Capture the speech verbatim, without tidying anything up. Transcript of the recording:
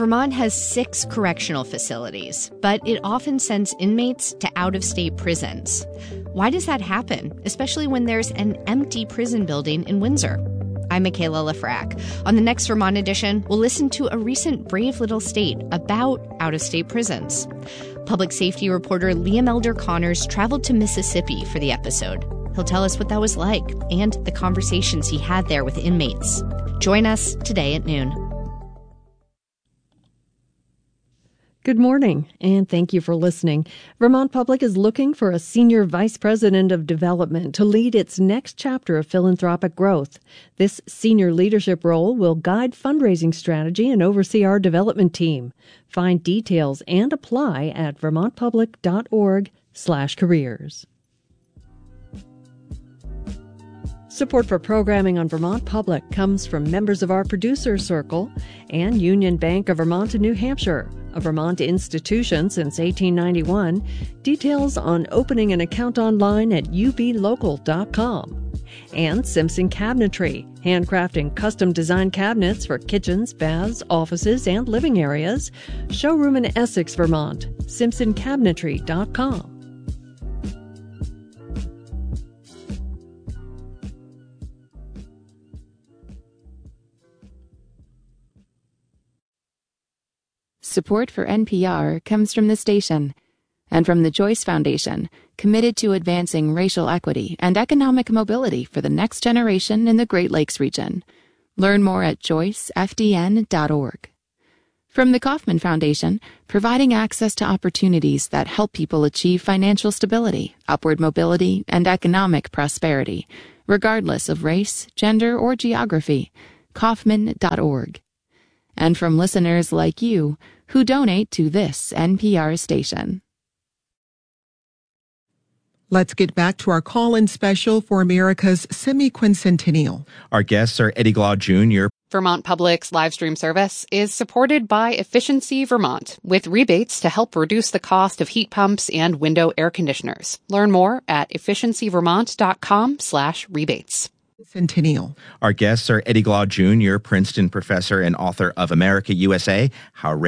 Vermont has six correctional facilities, but it often sends inmates to out-of-state prisons. Why does that happen, especially when there's an empty prison building in Windsor? I'm Michaela Lafrac. On the next Vermont edition, we'll listen to a recent Brave Little State about out-of-state prisons. Public safety reporter Liam Elder Connors traveled to Mississippi for the episode. He'll tell us what that was like and the conversations he had there with inmates. Join us today at noon. Good morning, and thank you for listening. Vermont Public is looking for a senior vice president of development to lead its next chapter of philanthropic growth. This senior leadership role will guide fundraising strategy and oversee our development team. Find details and apply at vermontpublic.org slash careers. Support for programming on Vermont Public comes from members of our producer circle and Union Bank of Vermont and New Hampshire, a Vermont institution since eighteen ninety-one. Details on opening an account online at u b local dot com. And Simpson Cabinetry, handcrafting custom-designed cabinets for kitchens, baths, offices, and living areas. Showroom in Essex, Vermont, simpson cabinetry dot com. Support for N P R comes from the station and from the Joyce Foundation, committed to advancing racial equity and economic mobility for the next generation in the Great Lakes region. Learn more at joyce f d n dot org. From the Kauffman Foundation, providing access to opportunities that help people achieve financial stability, upward mobility, and economic prosperity, regardless of race, gender, or geography. Kauffman dot org. And from listeners like you who donate to this N P R station. Let's get back to our call-in special for America's semi-quincentennial. Our guests are Eddie Glaude Junior Vermont Public's live stream service is supported by Efficiency Vermont, with rebates to help reduce the cost of heat pumps and window air conditioners. Learn more at efficiency vermont dot com slash rebates. Centennial. Our guests are Eddie Glaude Junior, Princeton professor and author of America, U S A, How